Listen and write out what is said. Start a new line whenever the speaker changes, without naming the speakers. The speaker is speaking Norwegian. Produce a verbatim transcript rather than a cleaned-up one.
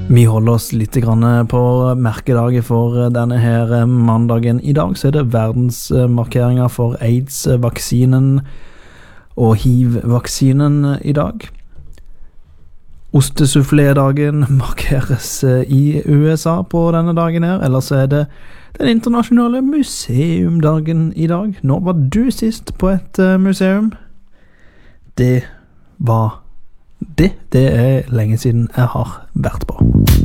Vi holder oss litt grann på merkedagen for denne her mandagen. I dag så er det verdensmarkeringer for AIDS-vaksinen og hiv-vaksinen i dag. Ostesoufflé-dagen markeres i U S A på denne dagen her. Ellers er det den internasjonale museumdagen i dag. Når var du sist på et museum? Det var det. Det er lenge siden jeg har vært på.